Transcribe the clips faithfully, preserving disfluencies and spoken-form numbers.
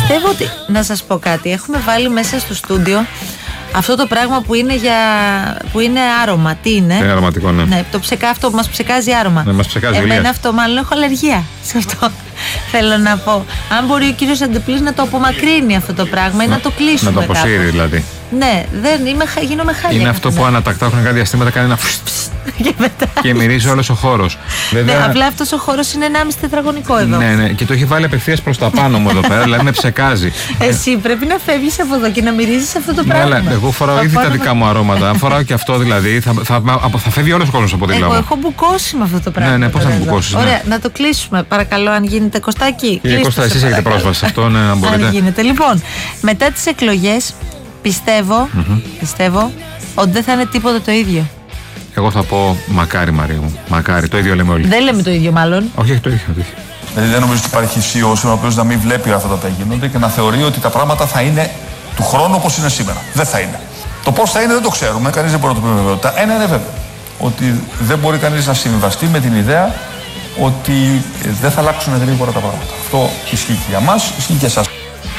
Πιστεύω ότι, να σας πω κάτι, έχουμε βάλει μέσα στο στούντιο αυτό το πράγμα που είναι, για, που είναι άρωμα. Τι είναι? Είναι αρωματικό, ναι. Ναι, το ψεκά, αυτό που μας ψεκάζει άρωμα. Ναι, μας ψεκάζει. Εμένα Ηλίας. αυτό μάλλον έχω αλλεργία σε αυτό. Θέλω να πω. Αν μπορεί ο κύριος Αντεπλής να το απομακρύνει αυτό το πράγμα ή να, να το κλείσουμε. Να το αποσύρει κάπως. Δηλαδή. Ναι, δεν, είμαι, γίνομαι χάλια. Είναι αυτό που ανατακτά χρονικά διαστήματα κάνει ένα και, μετά... και μυρίζει όλος ο χώρος. Βέβαια... Ναι, απλά αυτός ο χώρος είναι ενάμιση τετραγωνικό εδώ. Ναι, ναι, και το έχει βάλει απευθείας προς τα πάνω μου εδώ πέρα, δηλαδή με ψεκάζει. Εσύ πρέπει να φεύγεις από εδώ και να μυρίζεις αυτό το πράγμα. Ναι, αλλά εγώ φοράω ήδη τα δικά μου αρώματα. Αν φοράω και αυτό δηλαδή, θα, θα, θα, θα φεύγει όλος ο κόσμος από τη Εγώ έχω μπουκώσει με αυτό το πράγμα. Ναι, ναι, πώς θα μπουκώσεις. Ωραία, να το κλείσουμε, παρακαλώ, αν γίνεται. Κωστάκι. Κύριε Κώστα, εσείς έχετε πρόσβαση σε αυτό, ναι, αν μπορείτε. Αν γίνεται. Λοιπόν, μετά τις εκλογές, πιστεύω, mm-hmm. πιστεύω ότι δεν θα είναι τίποτα το ίδιο. Εγώ θα πω μακάρι, Μαρία μου. Μακάρι, το ίδιο λέμε όλοι. Δεν λέμε το ίδιο, μάλλον. Όχι, όχι το ίδιο. Το ίδιο. Δηλαδή δεν νομίζω ότι υπάρχει σι ι ο ο οποίος να μην βλέπει αυτά τα οποία γίνονται και να θεωρεί ότι τα πράγματα θα είναι του χρόνου όπως είναι σήμερα. Δεν θα είναι. Το πώς θα είναι δεν το ξέρουμε, κανείς δεν μπορεί να το πει με βεβαιότητα. Ένα είναι βέβαιο. Ότι δεν μπορεί κανείς να συμβιβαστεί με την ιδέα ότι δεν θα αλλάξουν γρήγορα τα πράγματα. Αυτό ισχύει και για μας, ισχύει και για εσάς.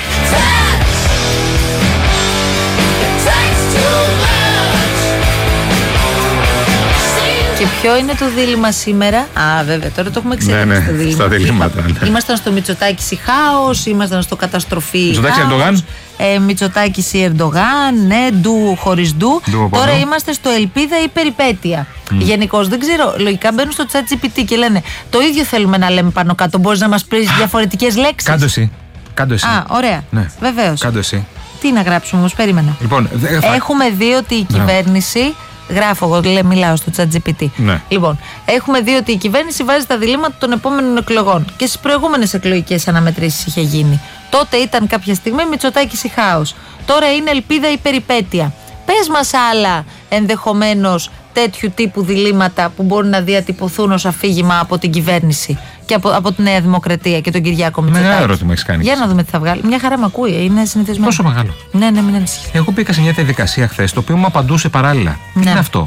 Και ποιο είναι το δίλημμα σήμερα? Α, βέβαια, τώρα το έχουμε ξεχάσει. Ναι, ναι, το δίλημμα. στα διλήμματα. Ναι. Ήμασταν στο Μητσοτάκης χάος, ήμασταν στο καταστροφή. Μητσοτάκης Ερντογάν. Ε, Μητσοτάκης ή Ερντογάν, ναι, ντου χωρίς ντου. ντου Τώρα είμαστε στο ελπίδα ή περιπέτεια. Mm. Γενικώς δεν ξέρω, λογικά μπαίνουν στο chat τζι πι τι και λένε το ίδιο θέλουμε να λέμε πάνω κάτω. Μπορείς να μας πεις διαφορετικές λέξεις? Κάντο εσύ. Κάντο εσύ. Α, ωραία. Ναι. Βεβαίως. Κάντο εσύ. Τι να γράψουμε όμως, περίμενα. Λοιπόν, δε, έχουμε δει ότι η κυβέρνηση. Γράφω εγώ, λέει, μιλάω στο chat τζι πι τι. Ναι. Λοιπόν, έχουμε δει ότι η κυβέρνηση βάζει τα διλήμματα των επόμενων εκλογών. Και στις προηγούμενες εκλογικές αναμετρήσεις είχε γίνει. Τότε ήταν κάποια στιγμή Μητσοτάκης ή χάος. Τώρα είναι ελπίδα ή περιπέτεια. Πες μας άλλα ενδεχομένως τέτοιου τύπου διλήμματα που μπορούν να διατυπωθούν ως αφήγημα από την κυβέρνηση και από, από τη Νέα Δημοκρατία και τον Κυριάκο Μητσοτάκη. Μεγάλο ερώτημα έχεις κάνει. Για να δούμε τι θα βγάλει. Μια χαρά με ακούει, είναι συνηθισμένο. Πόσο μεγάλο? Ναι, ναι, μην ανησυχείς. Εγώ πήγα σε μια διαδικασία χθες το οποίο μου απαντούσε παράλληλα. Ναι. Τι είναι αυτό?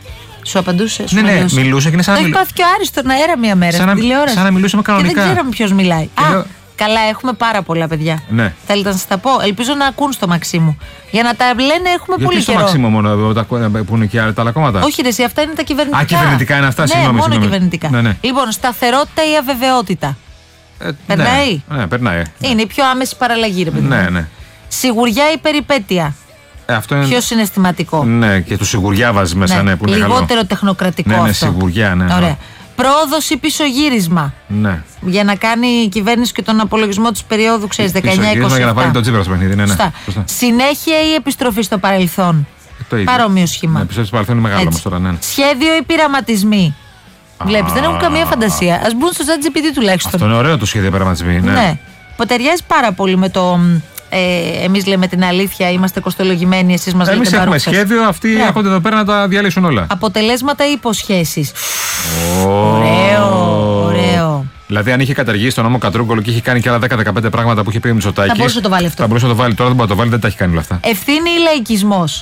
Σου απαντούσε, σου ναι, ναι, μιλούσε. μιλούσε και είναι σαν το να έχει πάθει και ο Άρης στον αέρα μία μέρα σαν στην να, τηλεόραση. Σαν να μιλούσαμε κανονικά. Και δεν ξέραμε ποιος μιλάει. Και Α, λέω... καλά, έχουμε πάρα πολλά παιδιά. Ναι. Θέλετε να σας τα πω? Ελπίζω να ακούν στο Μαξίμου. Για να τα λένε έχουμε γιατί πολύ στο καιρό. Μαξίμου μόνο που είναι και τα άλλα κόμματα? Όχι, ρε, εσύ, αυτά είναι τα κυβερνητικά. Α, κυβερνητικά είναι αυτά, ναι, συγγνώμη. μόνο συγγνώμη. κυβερνητικά. Ναι, ναι. Λοιπόν, σταθερότητα ή αβεβαιότητα? Ε, περνάει. Ναι, ναι, περνάει. Είναι η πιο άμεση παραλλαγή, ρε παιδί. Ναι, ναι. Σιγουριά ή περιπέτεια? Ε, αυτό είναι... Πιο συναισθηματικό. Ναι, και το σιγουριά βάζει μέσα, ναι, ναι, που είναι λιγότερο καλό. τεχνοκρατικό ναι, ναι, αυτό. Σιγουριά, ναι. Ωραία. Πρόοδος ή πισωγύρισμα? Ναι. Για να κάνει η κυβέρνηση και τον απολογισμό της περίοδου, ξέρεις, δεκαεννιά είκοσι επτά. Για να βάλει το Τσίπρα στο παιχνίδι, ναι, ναι. Σωστά. Σωστά. Συνέχεια ή επιστροφή στο παρελθόν? Το ίδιο. Παρόμοιο σχήμα. Ναι, επιστροφή στο παρελθόν είναι μεγάλο όμως τώρα, ναι. Σχέδιο ή πειραματισμοί? Βλέπεις, δεν έχουν καμία φαντασία. Ας μπουν στο chat τζι πι τι τουλάχιστον. Αυτό είναι ωραίο το σχέδιο πειραματισμοί, ναι. Ναι. Που ταιριάζει πάρα πολύ με το. Ε, εμείς λέμε την αλήθεια, είμαστε κοστολογημένοι, εσείς μας λέτε. Εμείς έχουμε σχέδιο, αυτοί yeah. έρχονται εδώ πέρα να τα διαλύσουν όλα. Αποτελέσματα ή υποσχέσεις? Oh. Ωραίο, ωραίο. Δηλαδή, αν είχε καταργήσει τον νόμο Κατρούγκολο και είχε κάνει και άλλα δέκα δεκαπέντε πράγματα που είχε πει ο Μητσοτάκης. Θα μπορούσε να το βάλει αυτό. Θα μπορούσε να το βάλει. Τώρα δεν μπορεί να το βάλει, δεν τα έχει κάνει όλα αυτά. Ευθύνη ή λαϊκισμός?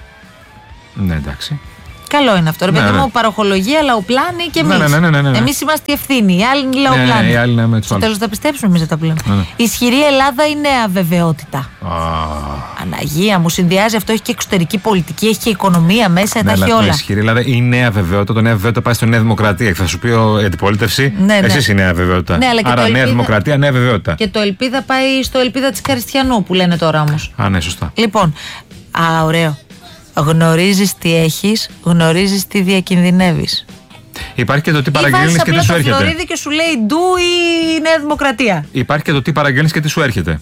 Ναι, εντάξει. Καλό είναι αυτό. Ρε ναι, παιδί ναι. μου, παροχολογία, λαοπλάνη και εμείς. Ναι, ναι, ναι, ναι, ναι. Εμείς είμαστε η ευθύνη, οι άλλοι είναι οι λαοπλάνη. Ναι, ναι, οι άλλοι είναι στο τέλος θα πιστέψουμε εμείς τα πλέον. Ναι, ναι. Ισχυρή Ελλάδα ή νέα αβεβαιότητα? Ah. Αναγία μου, συνδυάζει αυτό. Έχει και εξωτερική πολιτική, έχει και οικονομία μέσα, ναι, τα έχει όλα. Η ισχυρή Ελλάδα ή η νέα αβεβαιότητα. Το νέα αβεβαιότητα πάει στη Νέα Δημοκρατία. Και θα σου πει η αντιπολίτευση, ναι, ναι. Εσείς η νέα αβεβαιότητα. Ναι, άρα νέα ελπίδα... Δημοκρατία, νέα αβεβαιότητα. Και το ελπίδα πάει στο ελπίδα της Καριστιανού που λένε τώρα όμως. Α, ναι, σωστά. Λοιπόν, α, ωραίο. Γνωρίζεις τι έχεις, γνωρίζεις τι διακινδυνεύεις. Υπάρχει και το τι παραγγέλνεις και τι σου έρχεται. Βάζεις απλά και σου λέει ντου ή Νέα Δημοκρατία. Υπάρχει και το τι παραγγέλνεις και τι σου έρχεται.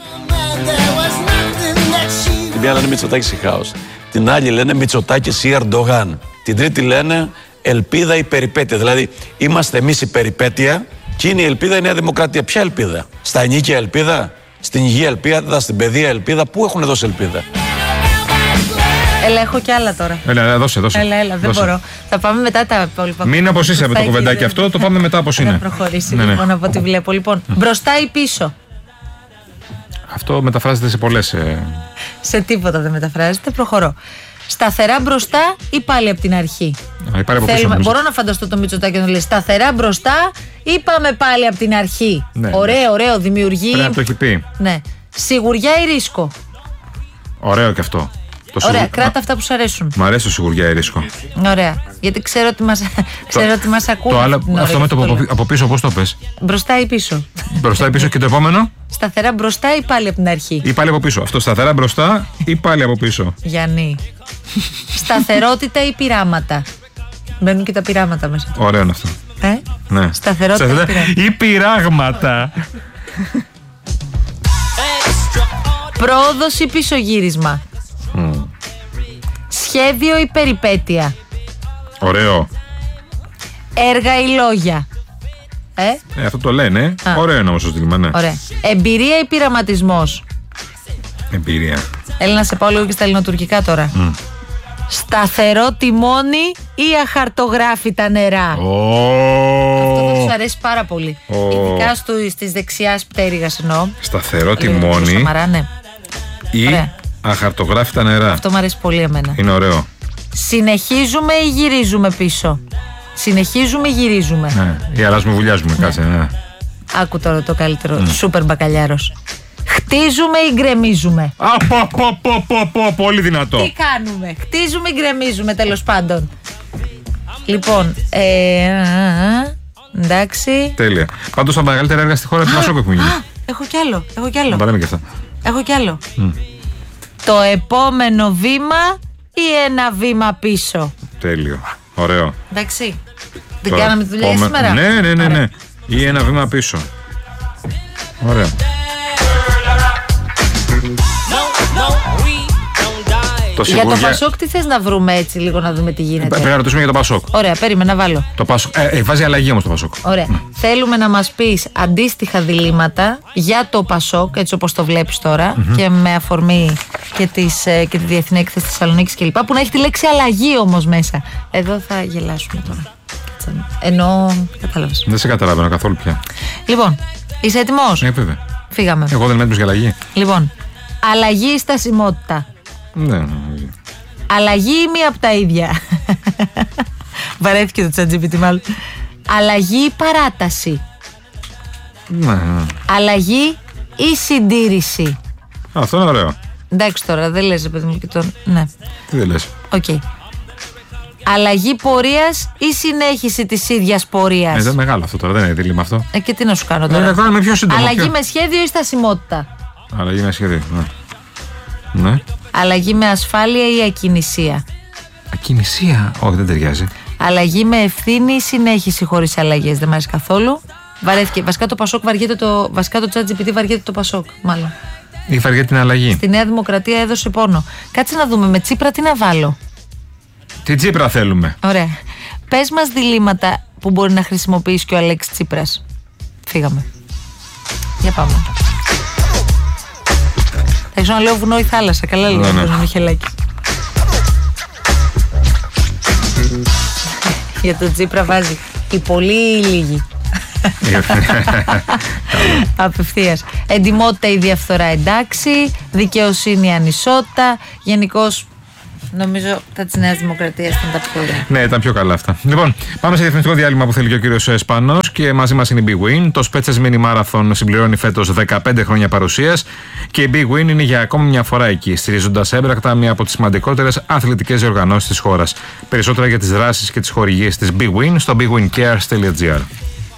Την μία λένε Μητσοτάκης ή χάος. Την άλλη λένε Μητσοτάκης ή Ερντογάν. Την τρίτη λένε ελπίδα ή περιπέτεια. Δηλαδή είμαστε εμείς η περιπέτεια και είναι η ελπίδα η Νέα Δημοκρατία. Ποια ελπίδα? Στα ενίκια ελπίδα, στην υγεία ελπίδα, στην παιδεία ελπίδα. Πού έχουν δώσει ελπίδα? Έλα, έχω κι άλλα τώρα. Έλα, δώσε, δώσε. Έλα, έλα, δεν δώσε. μπορώ. Θα πάμε μετά τα υπόλοιπα. Μην όπως είσαι με το κουβεντάκι αυτό, το πάμε μετά όπως είναι. Θα προχωρήσει, ναι, ναι. λοιπόν, από ό,τι βλέπω. Λοιπόν, μπροστά ή πίσω? Αυτό μεταφράζεται σε πολλές. Ε... Σε τίποτα δεν μεταφράζεται, προχωρώ. Σταθερά μπροστά ή πάλι από την αρχή? Α, πάλι από Θέλουμε, πίσω, μπορώ να φανταστώ το Μητσοτάκη να λέει σταθερά μπροστά ή πάμε πάλι από την αρχή? Ναι, ωραίο, ωραίο, δημιουργεί. Πρέπει να το έχει πει. Ναι. Σιγουριά ή ρίσκο? Ωραίο και αυτό. Το Ωραία, σιγου... κράτα αυτά που σου αρέσουν. Μ' αρέσει το σιγουριά ή ρίσκο. Ωραία. Γιατί ξέρω ότι μας, ξέρω ότι μας ακούνε. Το άλλο, αυτό με το από, από πίσω, πώς το πες? Μπροστά ή πίσω? Μπροστά ή πίσω. Και το επόμενο? Σταθερά μπροστά ή πάλι από την αρχή? Ή πάλι από πίσω. Αυτό, σταθερά μπροστά ή πάλι από πίσω? Γιάννη. Σταθερότητα ή πειράματα? Μπαίνουν και τα πειράματα μέσα. Ωραίο είναι αυτό. Ε? Ναι. Σταθερότητα, Σταθερότητα ή πειράγματα. Πρόοδος ή πισωγύρισμα? Mm. Σχέδιο ή περιπέτεια? Ωραίο. Έργα ή λόγια? Ε, ε αυτό το λένε. Α. Ωραίο είναι όμως το στήλμα, ναι. Ωραία. Εμπειρία ή πειραματισμός? Εμπειρία. Έλα να σε πάω λίγο και στα ελληνοτουρκικά τώρα. Mm. Σταθερό τιμόνι ή αχαρτογράφητα νερά? Oh. Αυτό θα τους αρέσει πάρα πολύ. Oh. Ειδικά στις δεξιάς πτέρυγας εννοώ. Σταθερό τιμόνι Σαμαρά, ναι. Ή Ωραία. αχαρτογράφητα νερά. Αυτό μου αρέσει πολύ εμένα. Είναι ωραίο. Συνεχίζουμε ή γυρίζουμε πίσω? Συνεχίζουμε ή γυρίζουμε? Ναι. Ή αλλάζουμε, βουλιάζουμε, ναι. Κάτσε, ναι. Άκου τώρα το καλύτερο. Mm. Σούπερ μπακαλιάρος. Χτίζουμε ή γκρεμίζουμε? Αποποποποπο, πολύ δυνατό. Τι κάνουμε? Χτίζουμε ή γκρεμίζουμε, τέλος πάντων? Λοιπόν, ε, εντάξει. Τέλεια. Πάντως τα μεγαλύτερα έργα στη χώρα του Πασόκ έχουν γίνει. Έχω κι άλλο, έχω κι άλλο. Να τα λέμε και αυτά. Έχω κι άλλο. Mm. Το επόμενο βήμα ή ένα βήμα πίσω? Τέλειο. Ωραίο. Εντάξει. Δεν κάναμε τη δουλειά πόμε... σήμερα. Ναι, ναι, ναι, ναι. Ή ένα βήμα πίσω. Ωραίο. Το για το Πασόκ τι θες να βρούμε έτσι λίγο να δούμε τι γίνεται? Πρέπει να ρωτήσουμε για το Πασόκ. Ωραία, περίμενα να βάλω. Το Πασόκ. Ε, ε, βάζει αλλαγή όμως το Πασόκ. Ωραία. Mm. Θέλουμε να μας πεις αντίστοιχα διλήμματα για το Πασόκ, έτσι όπως το βλέπεις τώρα, mm-hmm. και με αφορμή και, τις, και τη Διεθνή Έκθεση της Θεσσαλονίκης κλπ. Που να έχει τη λέξη αλλαγή όμως μέσα. Εδώ θα γελάσουμε τώρα. Ενώ. Κατάλαβες. Δεν σε καταλαβαίνω καθόλου πια. Λοιπόν, είσαι έτοιμος? Ναι, βέβαια. Φύγαμε. Εγώ δεν είμαι έτοιμος για αλλαγή. Λοιπόν, αλλαγή ή στασιμότητα? Ναι, ναι. Αλλαγή ή μία από τα ίδια? Βαρέθηκε το ChatGPT μάλλον. Αλλαγή ή παράταση? Ναι, ναι. Αλλαγή ή συντήρηση? Αυτό είναι ωραίο. Εντάξει τώρα, δεν λες, παιδί μου, και τον. Ναι. Τι δεν λες? Οκ. Okay. Αλλαγή πορείας ή συνέχιση της ίδιας πορείας? Ε, δεν είναι μεγάλο αυτό τώρα, δεν είναι δίλημμα αυτό. Ε, και τι να σου κάνω τώρα? Ε, κάνουμε πιο σύντομο. Αλλαγή πιο... με σχέδιο ή στασιμότητα? Αλλαγή με σχέδιο, ναι. Ναι. Αλλαγή με ασφάλεια ή ακινησία? Ακινησία, όχι, δεν ταιριάζει. Αλλαγή με ευθύνη ή συνέχιση χωρίς αλλαγές? Δεν μ' αρέσει καθόλου. Βαρέθηκε. Βασικά το Πασόκ βαριέται το. Βασικά το ChatGPT βαριέται το Πασόκ, μάλλον. Ή βαριέται την αλλαγή. Στη Νέα Δημοκρατία έδωσε πόνο. Κάτσε να δούμε με Τσίπρα τι να βάλω. Τι Τσίπρα θέλουμε? Ωραία. Πες μας διλήμματα που μπορεί να χρησιμοποιήσει και ο Αλέξης Τσίπρας. Φύγαμε. Για πάμε. Θα ήθελα να λέω βουνό ή θάλασσα. Καλά λέω, ναι, ναι. Μιχελάκη. Για τον Τσίπρα βάζει οι πολλοί ή οι λίγοι. Απευθείας. Εντιμότητα ή διαφθορά, εντάξει. Δικαιοσύνη, ανισότητα. Γενικώς νομίζω τα της Νέας Δημοκρατίας ήταν τα πιο ωραία. Ναι, ήταν πιο καλά αυτά. Λοιπόν, πάμε σε διαφημιστικό διάλειμμα που θέλει και ο κύριος Σπάνος και μαζί μας είναι η Big Win. Το Spetses Mini Marathon συμπληρώνει φέτος δεκαπέντε χρόνια παρουσίας και η Big Win είναι για ακόμη μια φορά εκεί, στηρίζοντας έμπρακτα μια από τις σημαντικότερες αθλητικές διοργανώσεις της χώρας. Περισσότερα για τις δράσεις και τις χορηγίες της Big Win στο big win cares dot g r.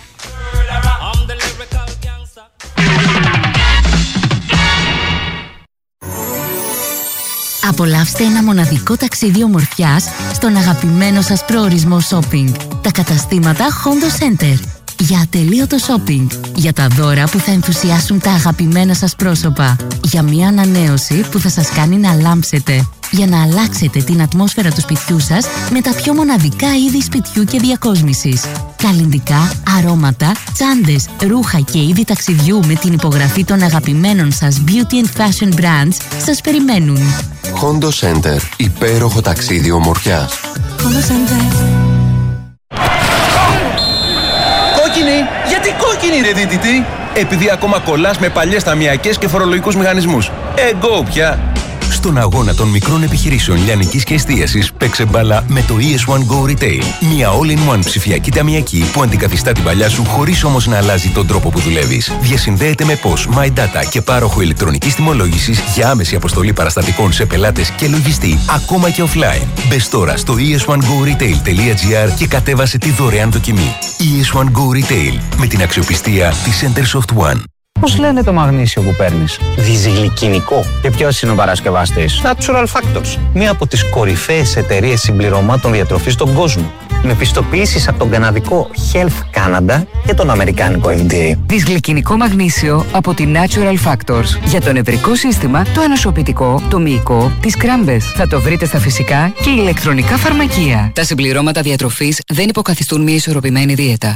Απολαύστε ένα μοναδικό ταξίδι ομορφιάς στον αγαπημένο σας προορισμό shopping. Τα καταστήματα Hondo Center. Για ατελείωτο shopping. Για τα δώρα που θα ενθουσιάσουν τα αγαπημένα σας πρόσωπα. Για μια ανανέωση που θα σας κάνει να λάμψετε. Για να αλλάξετε την ατμόσφαιρα του σπιτιού σας με τα πιο μοναδικά είδη σπιτιού και διακόσμησης. Καλλυντικά, αρώματα, τσάντες, ρούχα και είδη ταξιδιού με την υπογραφή των αγαπημένων σας beauty and fashion brands σας περιμένουν. Hondo Center. Υπέροχο ταξίδι ομορφιάς. Hondo Center. Κόκκινη! Γιατί κόκκινη ρε δίτητη? Επειδή ακόμα κολλάς με παλιές ταμιακές και φορολογικούς μηχανισμούς. Εγκώ πια! Στον αγώνα των μικρών επιχειρήσεων λιανικής και εστίασης, παίξε μπάλα με το ι ες One Go Retail. Μια all-in-one ψηφιακή ταμιακή που αντικαθιστά την παλιά σου χωρίς όμως να αλλάζει τον τρόπο που δουλεύεις. Διασυνδέεται με P O S, MyData και πάροχο ηλεκτρονικής τιμολόγησης για άμεση αποστολή παραστατικών σε πελάτες και λογιστή, ακόμα και offline. Μπες τώρα στο ι ες one go retail τελεία τζι άρ και κατέβασε τη δωρεάν δοκιμή. ι ες One Go Retail, με την αξιοπιστία της Centersoft One. Πώς λένε το μαγνήσιο που παίρνεις? Δυσγλυκινικό. Και ποιος είναι ο παρασκευαστής? Natural Factors. Μία από τις κορυφαίες εταιρείες συμπληρωμάτων διατροφής στον κόσμο. Με πιστοποιήσεις από τον καναδικό Health Canada και τον αμερικάνικο εφ ντι έι. Δυσγλυκινικό μαγνήσιο από τη Natural Factors. Για το νευρικό σύστημα, το ενοσοποιητικό, το μυϊκό, τις κράμπες. Θα το βρείτε στα φυσικά και ηλεκτρονικά φαρμακεία. Τα συμπληρώματα διατροφής δεν υποκαθιστούν μια ισορροπημένη δίαιτα.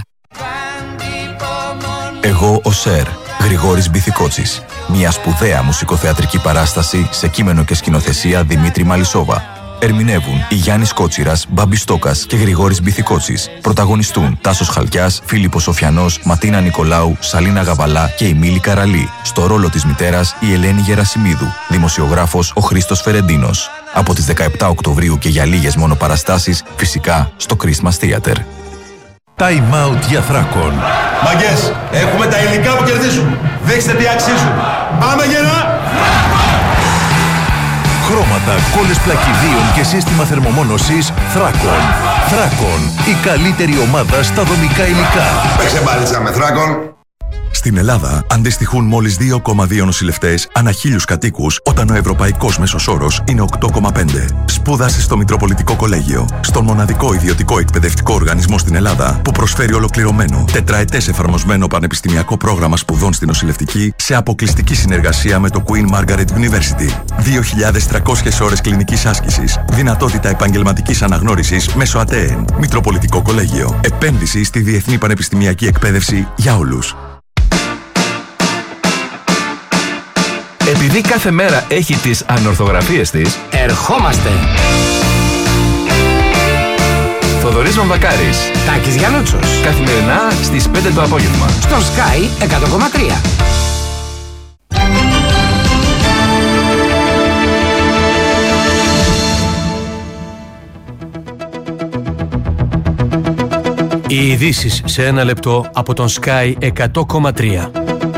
Εγώ ο Σερ, Γρηγόρης Μπιθικότσης. Μια σπουδαία μουσικοθεατρική παράσταση σε κείμενο και σκηνοθεσία Δημήτρη Μαλισσόβα. Ερμηνεύουν η Γιάννης Κότσιρας, Μπάμπης Στόκας και Γρηγόρης Μπιθικότσης. Πρωταγωνιστούν Τάσος Χαλκιάς, Φίλιππος Σοφιανός, Ματίνα Νικολάου, Σαλίνα Γαβαλά και η Μίλη Καραλή. Στο ρόλο της μητέρας η Ελένη Γερασιμίδου. Δημοσιογράφος ο Χρήστος Φερεντίνος. Από τις δεκαεπτά Οκτωβρίου και για λίγες μόνο παραστάσεις, φυσικά στο Christmas Theater. Time out για Θράκον. Μαγκές, έχουμε τα υλικά που κερδίζουν. Δείξτε τι αξίζουν. Πάμε γερά! Χρώματα, κόλλες πλακιδίων και σύστημα θερμομόνωσης Θράκον. Θράκον, η καλύτερη ομάδα στα δομικά υλικά. Παίξε μπάλιτσα με Θράκον. Στην Ελλάδα αντιστοιχούν μόλις δύο κόμμα δύο νοσηλευτές ανά χίλιους κατοίκους, όταν ο ευρωπαϊκός μέσος όρος είναι οκτώ κόμμα πέντε. Σπούδασε στο Μητροπολιτικό Κολέγιο, στον μοναδικό ιδιωτικό εκπαιδευτικό οργανισμό στην Ελλάδα που προσφέρει ολοκληρωμένο, τετραετές εφαρμοσμένο πανεπιστημιακό πρόγραμμα σπουδών στην νοσηλευτική σε αποκλειστική συνεργασία με το Queen Margaret University. δύο χιλιάδες τριακόσιες ώρες κλινικής άσκησης, δυνατότητα επαγγελματικής αναγνώρισης μέσω ΑΤΕΕΝ. Μητροπολιτικό Κολέγιο. Επένδυση στη διεθνή πανεπιστημιακή εκπαίδευση για όλους. Επειδή κάθε μέρα έχει τις ανορθογραφίες της, ερχόμαστε! Θοδωρής Μαμβακάρης, Τάκης Γιαννούτσος. Καθημερινά στις πέντε το απόγευμα. Στον Sky εκατό κόμμα τρία. Οι ειδήσεις σε ένα λεπτό από τον Sky εκατό κόμμα τρία.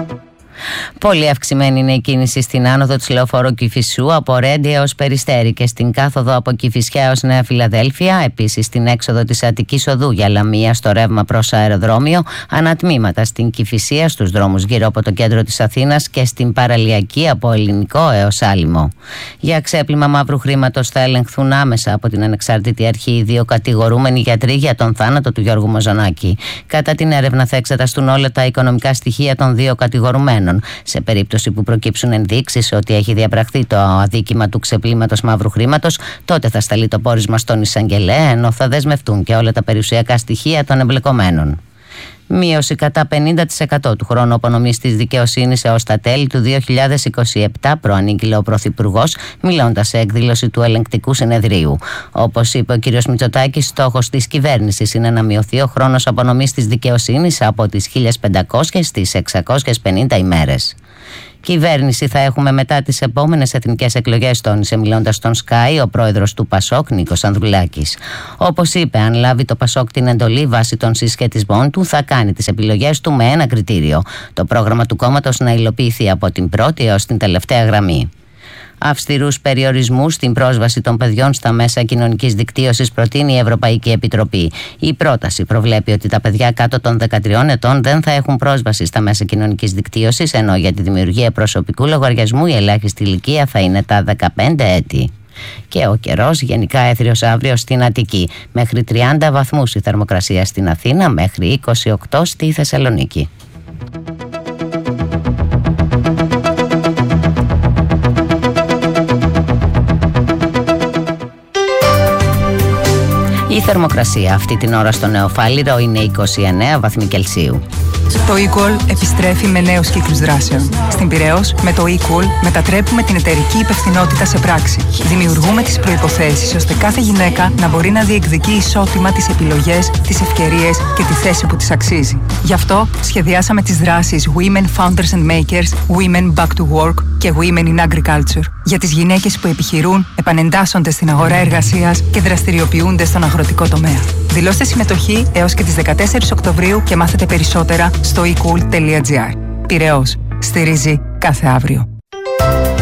Πολύ αυξημένη είναι η κίνηση στην άνοδο της Λεωφόρου Κηφισού από Ρέντι έως Περιστέρι και στην κάθοδο από Κηφισιά έως Νέα Φιλαδέλφια. Επίσης στην έξοδο της Αττικής Οδού για Λαμία στο ρεύμα προς αεροδρόμιο. Ανατμήματα στην Κηφισία, στους δρόμους γύρω από το κέντρο της Αθήνας και στην παραλιακή από Ελληνικό έως Άλυμο. Για ξέπλυμα μαύρου χρήματος θα ελεγχθούν άμεσα από την ανεξάρτητη αρχή οι δύο κατηγορούμενοι γιατροί για τον θάνατο του Γιώργου Μαζονάκη. Κατά την έρευνα θα εξεταστούν όλα τα οικονομικά στοιχεία των δύο κατηγορουμένων. Σε περίπτωση που προκύψουν ενδείξεις ότι έχει διαπραχθεί το αδίκημα του ξεπλήματος μαύρου χρήματος, τότε θα σταλεί το πόρισμα στον εισαγγελέα, ενώ θα δεσμευτούν και όλα τα περιουσιακά στοιχεία των εμπλεκομένων. Μείωση κατά πενήντα τοις εκατό του χρόνου απονομής της δικαιοσύνης έως τα τέλη του δύο χιλιάδες είκοσι επτά, προανήγγειλε ο Πρωθυπουργός, μιλώντας σε εκδήλωση του Ελεγκτικού Συνεδρίου. Όπως είπε ο κ. Μητσοτάκης, στόχος της κυβέρνησης είναι να μειωθεί ο χρόνος απονομής της δικαιοσύνης από τις χίλιες πεντακόσιες στις εξακόσιες πενήντα ημέρες. Κυβέρνηση θα έχουμε μετά τις επόμενες εθνικές εκλογές, τόνισε μιλώντας στον Sky ο πρόεδρος του Πασόκ, Νίκος Ανδρουλάκης. Όπως είπε, αν λάβει το Πασόκ την εντολή βάσει των συσχετισμών του, θα κάνει τις επιλογές του με ένα κριτήριο: το πρόγραμμα του κόμματος να υλοποιηθεί από την πρώτη έως την τελευταία γραμμή. Αυστηρούς περιορισμούς στην πρόσβαση των παιδιών στα μέσα κοινωνικής δικτύωσης προτείνει η Ευρωπαϊκή Επιτροπή. Η πρόταση προβλέπει ότι τα παιδιά κάτω των δεκατριών ετών δεν θα έχουν πρόσβαση στα μέσα κοινωνικής δικτύωσης, ενώ για τη δημιουργία προσωπικού λογαριασμού η ελάχιστη ηλικία θα είναι τα δεκαπέντε έτη. Και ο καιρός γενικά έθριος αύριο στην Αττική. Μέχρι τριάντα βαθμούς η θερμοκρασία στην Αθήνα, μέχρι είκοσι οκτώ στη Θεσσαλονίκη. Η θερμοκρασία αυτή την ώρα στο Νεοφάλιρο είναι είκοσι εννέα βαθμοί Κελσίου. Το eQual επιστρέφει με νέους κύκλους δράσεων. Στην Πειραιώς, με το eQual μετατρέπουμε την εταιρική υπευθυνότητα σε πράξη. Δημιουργούμε τις προϋποθέσεις ώστε κάθε γυναίκα να μπορεί να διεκδικεί ισότιμα τις επιλογές, τις ευκαιρίες και τη θέση που της αξίζει. Γι' αυτό σχεδιάσαμε τις δράσεις Women Founders and Makers, Women Back to Work και Women in Agriculture για τις γυναίκες που επιχειρούν, επανεντάσσονται στην αγορά εργασίας και δραστηριοποιούνται στον αγροτικό τομέα. Δηλώστε συμμετοχή έως και τις δεκατέσσερις Οκτωβρίου και μάθετε περισσότερα στο e cool τελεία gr. Πειραιώς. Στηρίζει κάθε αύριο.